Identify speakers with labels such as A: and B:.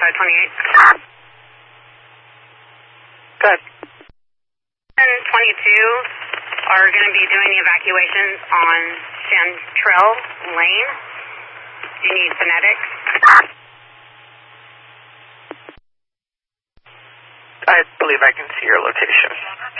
A: 2528.
B: Good.
A: 1022 are going to be doing the evacuations on Chantrell Lane. Do you need phonetics?
B: I believe I can see your location.